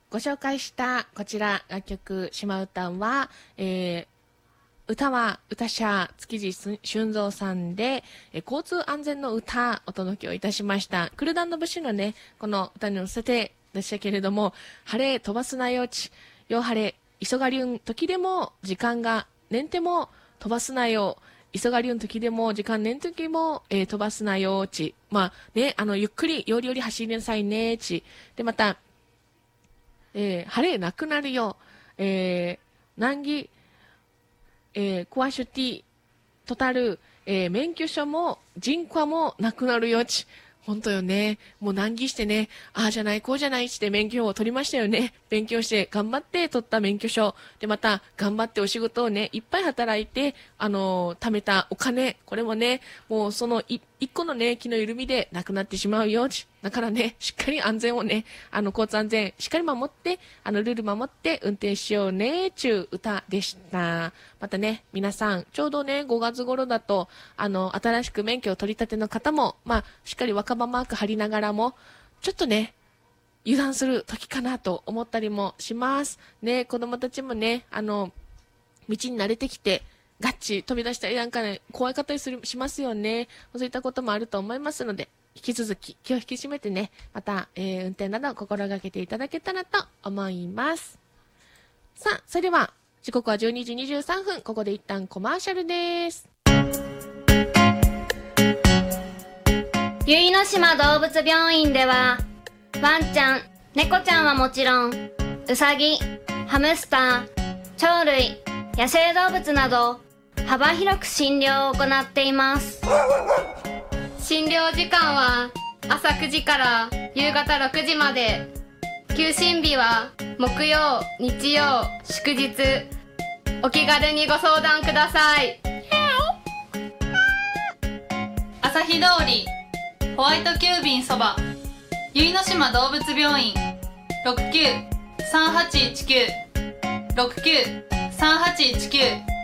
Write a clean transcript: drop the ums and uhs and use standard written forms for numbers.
ご紹介したこちら楽曲島唄は、歌は歌者築地俊三さんで、交通安全の歌お届けをいたしました。クルダンの節のね、この歌に乗せてでしたけれども、晴れ飛ばすなよち、よ晴れ、急がりゅん時でも時間がねんても飛ばすなよ、急がりゅん時でも時間ねん時も、飛ばすなよち、まあね、ゆっくりよりより走りなさいねち、でまた、晴れなくなるよ、難儀クワシュティトタル、免許証も人口もなくなるよち。本当よね。もう難儀してね、ああじゃない、こうじゃないって免許を取りましたよね。勉強して頑張って取った免許証。で、また頑張ってお仕事をね、いっぱい働いて、貯めたお金。これもね、もうその一個のね、気の緩みでなくなってしまうよ。だからね、しっかり安全をね、交通安全、しっかり守って、ルール守って運転しようね、ちゅう歌でした。またね、皆さん、ちょうどね、5月頃だと、新しく免許を取り立ての方も、まあ、しっかり若葉マーク貼りながらも、ちょっとね、油断する時かなと思ったりもします。ね、子供たちもね、道に慣れてきて、ガッチ飛び出したりなんかね、怖かったりしますよね。そういったこともあると思いますので、引き続き気を引き締めてね、また、運転など心がけていただけたらと思います。さあ、それでは、時刻は12時23分、ここで一旦コマーシャルです。 由比の島動物病院では、ワンちゃん、猫ちゃんはもちろん、ウサギ、ハムスター、鳥類、野生動物など、幅広く診療を行っています。 診療時間は朝9時から夕方6時まで。休診日は木曜、日曜、祝日。お気軽にご相談ください。 朝日通りホワイト急便そば由比の島動物病院 69-3819 69-3819